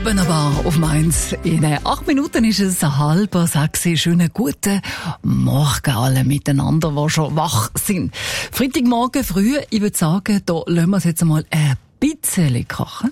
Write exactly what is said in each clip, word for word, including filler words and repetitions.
Wunderbar auf Mainz. In acht Minuten ist es halb sechs. Schönen guten Morgen alle miteinander, die schon wach sind. Freitagmorgen früh, ich würde sagen, da lassen wir es jetzt mal ein bisschen kochen.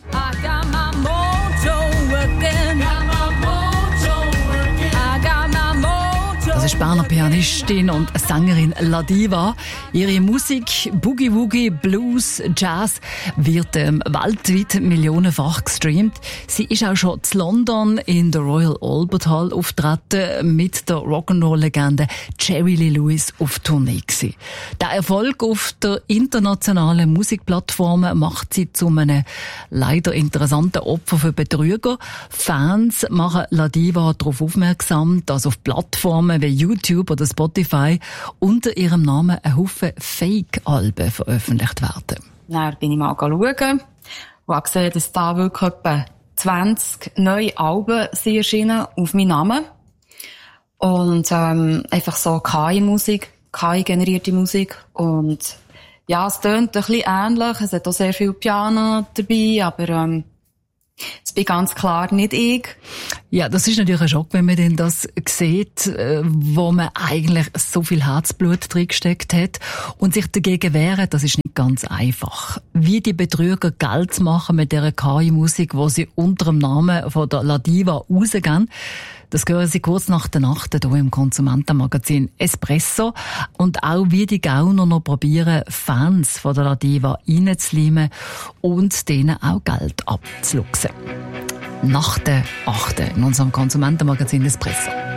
Das ist Berner Pianistin und Sängerin Ladiva. Ihre Musik, Boogie Woogie, Blues, Jazz, wird ähm, weltweit millionenfach gestreamt. Sie ist auch schon in London in der Royal Albert Hall auftreten mit der Rock'n'Roll-Legende Jerry Lee Lewis auf Tournee gewesen. Der Erfolg auf der internationalen Musikplattform macht sie zu einem leider interessanten Opfer für Betrüger. Fans machen Ladiva darauf aufmerksam, dass auf Plattformen wie YouTube oder Spotify unter ihrem Namen ein Haufen Fake-Alben veröffentlicht werden. Dann bin ich mal schauen und habe gesehen, dass da wirklich etwa zwanzig neue Alben sind erschienen auf meinen Namen. Und ähm, einfach so K I-Musik, K I-generierte Musik. Und ja, es tönt ein bisschen ähnlich. Es hat auch sehr viel Piano dabei, aber ähm, das bin ganz klar nicht ich. Ja, das ist natürlich ein Schock, wenn man denn das sieht, wo man eigentlich so viel Herzblut drin gesteckt hat. Und sich dagegen wehren, das ist nicht ganz einfach. Wie die Betrüger Geld zu machen mit dieser K I-Musik, wo sie unter dem Namen von der Ladiva rausgehen, das hören Sie kurz nach der Nacht hier im Konsumentenmagazin Espresso. Und auch wie die Gauner noch probieren, Fans von der Ladiva reinzuleimen und denen auch Geld abzuluxen. Nach der achten in unserem Konsumentenmagazin Espresso.